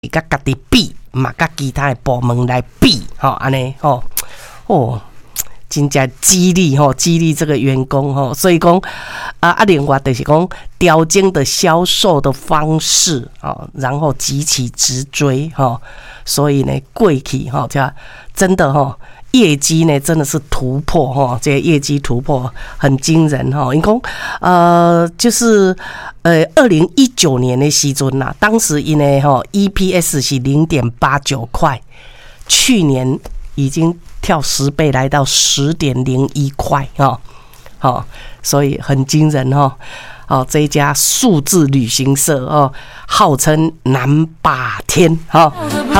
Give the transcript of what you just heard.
甲家己比，嘛甲其他的部门来比，安尼真正激励这个员工所以讲另外就是讲调整的销售的方式然后急起直追所以呢过去真的业绩呢真的是突破这个业绩突破很惊人因为就是2019年的时阵啦，当时因为EPS 是 0.89 块，去年已经跳10倍来到 10.01 块所以很惊人这一家数字旅行社号称南霸天好，